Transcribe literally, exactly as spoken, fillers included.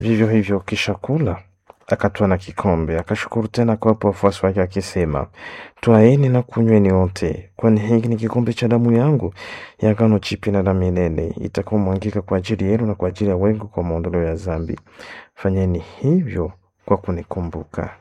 Vivyo hivyo kisha kula, akatwaa na kikombe, akashukuru tena kuwapa wafuasi wake akisema, twaeni na kunyweni wote, kwani hiki ni kikombe cha damu yangu ya agano jipya na la milele, itakaomwagika kwa ajili yenu na kwa ajili ya wengi kwa maondoleo ya dhambi. Fanyeni hivyo kwa kunikumbuka.